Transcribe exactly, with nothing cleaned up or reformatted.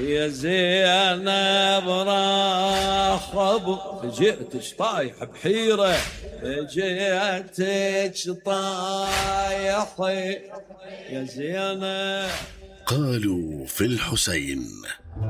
يا زينب رحب جئتش طايح بحيرة جئتش طايح يا زينب. قالوا في الحسين